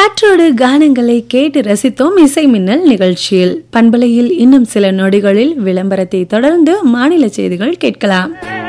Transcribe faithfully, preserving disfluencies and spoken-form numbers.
காற்றோடு கானங்களை கேட்டு ரசித்தோம் இசை மின்னல் நிகழ்ச்சியில். பண்பலையில் இன்னும் சில நொடிகளில் விளம்பரத்தை தொடர்ந்து மாநில செய்திகள் கேட்கலாம்.